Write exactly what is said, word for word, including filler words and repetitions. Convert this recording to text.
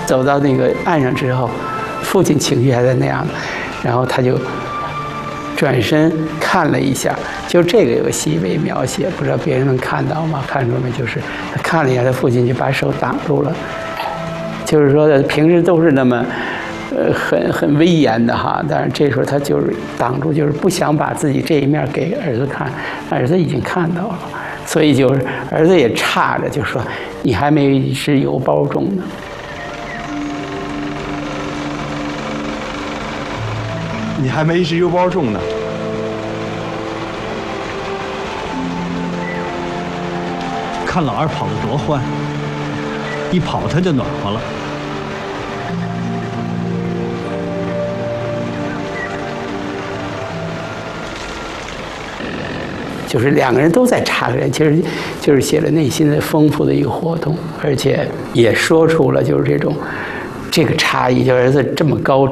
走到那个岸上之后，父亲情绪还在那样的，然后他就转身看了一下，就这个有个细微描写，不知道别人能看到吗？看出没？就是他看了一下，他父亲就把手挡住了，就是说平时都是那么。呃，很很威严的哈，但是这时候他就是挡住，就是不想把自己这一面给儿子看，儿子已经看到了，所以就是儿子也叉着，就说你还没是有保重呢。 你还没是有保重呢。 看老二跑得多欢，一跑他就暖和了。 就是两个人都在插个人，其实就是写了内心的丰富的一个活动，而且也说出了就是这种这个差异，就儿子这么高